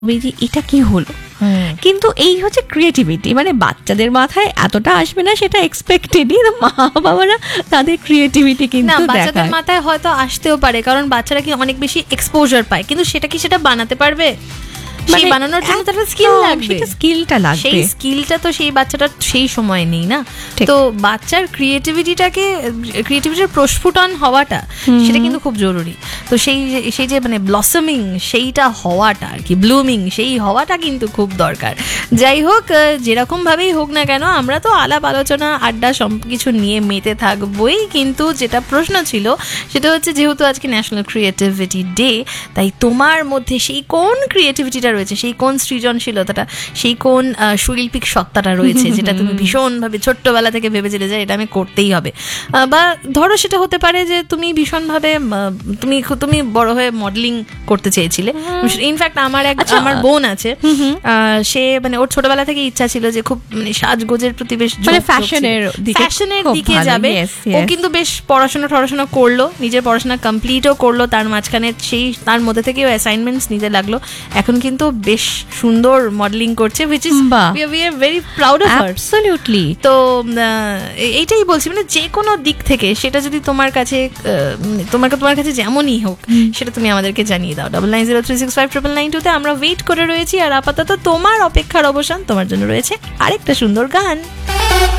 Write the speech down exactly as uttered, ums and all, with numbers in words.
এটা কি হলো, কিন্তু এই হচ্ছে ক্রিয়েটিভিটি, মানে বাচ্চাদের মাথায় এতটা আসবে না সেটা এক্সপেক্টেডই, মা বাবারা তাদের ক্রিয়েটিভিটি কিন্তু বাচ্চাদের মাথায় হয়তো আসতেও পারে, কারণ বাচ্চারা কি অনেক বেশি এক্সপোজার পায়, কিন্তু সেটা কি সেটা বানাতে পারবে? সেই বানানোর জন্য তার স্কিল লাগবে, স্কিলটা লাগবে, সেই স্কিলটা তো সেই বাচ্চাটার সেই সময় নেই না। তো বাচ্চার ক্রিয়েটিভিটিটাকে ক্রিয়েটিভিটির প্রস্ফুটন হওয়াটা সেটা কিন্তু খুব জরুরি। তো সেই সেই যে মানে ব্লসমিং সেইটা হওয়াটা আর কি, ব্লুমিং সেই হওয়াটা কিন্তু খুব দরকার। যাই হোক, যেরকম ভাবেই হোক না কেন, আমরা তো আলাপ আলোচনা আড্ডা সব কিছু নিয়ে মেতে থাকবোই। কিন্তু যেটা প্রশ্ন ছিল সেটা হচ্ছে, যেহেতু আজকে ন্যাশনাল ক্রিয়েটিভিটি ডে, তাই তোমার মধ্যে সেই কোন ক্রিয়েটিভিটিটা রয়েছে, সেই কোন সৃজনশীলতাটা, সেই কোন শৈল্পিক সত্তাটা রয়েছে যেটা তুমি ভীষণভাবে ছোট্টবেলা থেকে ভেবেছিলে যে এটা আমি করতেই হবে। বা ধরো সেটা হতে পারে যে তুমি ভীষণভাবে তুমি তুমি বড় হয়ে মডেলিং করতে চেয়েছিলে। ইনফ্যাক্ট আমার এক আমার বোন আছে, সে মানে ওর ছোটবেলা থেকে ইচ্ছা ছিল যে খুব মানে সাজগোজের প্রতি বেশ ফ্যাশনের ফ্যাশনের দিকে যাবে। ও কিন্তু বেশ পড়াশোনা টড়াশোনা করলো, নিজের পড়াশোনা কমপ্লিটও করলো, তার মাঝখানে সেই তার মধ্যে থেকেও অ্যাসাইনমেন্টস নিতে লাগলো। এখন কিন্তু বেশ সুন্দর মডেলিং করছে, which is we are very proud of her. Absolutely. তো এইটাই বলছি, মানে যে কোনো দিক থেকে সেটা যদি তোমার কাছে তোমাকে তোমার কাছে যেমনই হোক, সেটা তুমি আমাদেরকে জানিয়ে দাও। Double nine zero three six five triple nine টুতে আমরা ওয়েট করে রয়েছি। আর আপাতত তোমার অপেক্ষার অবসান, তোমার জন্য রয়েছে আরেকটা সুন্দর গান।